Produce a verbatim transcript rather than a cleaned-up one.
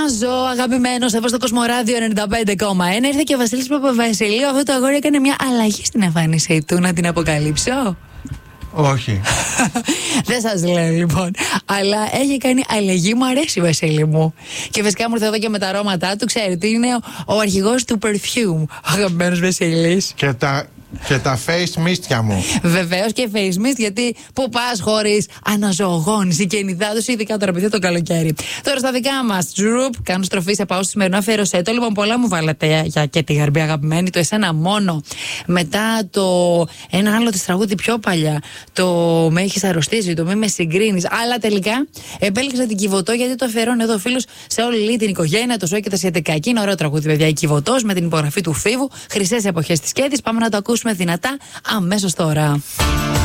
Ζω, αγαπημένο, εδώ στο Κοσμοράδιο ενενήντα πέντε κόμμα ένα. Ήρθε και ο Βασίλης Παπαβασιλείου. Αυτό το αγόρι έκανε μια αλλαγή στην εμφάνισή του. Να την αποκαλύψω? Όχι. Δεν σας λέω λοιπόν. Αλλά έχει κάνει αλλαγή, μου αρέσει, Βασίλη μου. Και φυσικά μου ήρθε εδώ και με τα αρώματά του. Ξέρετε, είναι ο, ο αρχηγός του perfume, ο αγαπημένος Βασίλης. Και τα. Και τα face mistια μου. Βεβαίως και face mist, γιατί πού πας χωρίς αναζωογόνηση και ενυδάτωση, ειδικά τώρα επειδή το καλοκαίρι. Τώρα στα δικά μας, Τζουρουπ, κάνω στροφή σε πάω στο σημερινό αφιερωσέτο. Λοιπόν, πολλά μου βάλατε για και τη Γαρμπή, αγαπημένη. Το Εσένα Μόνο. Μετά το ένα άλλο της τραγούδι πιο παλιά. Το Με έχεις αρρωστήσει, το Μη με συγκρίνεις. Αλλά τελικά επέλεξα την Κιβωτό, γιατί το αφιερώνω εδώ φίλους σε όλη την οικογένεια, το Ζωή και τα σχετικά. Εκεί είναι ωραίο τραγούδι, παιδιά. Η Κιβωτός με την υπογραφή του Φίβου. Χρυσές εποχές της Κέντης. Πάμε να το ακούσουμε δυνατά αμέσως τώρα.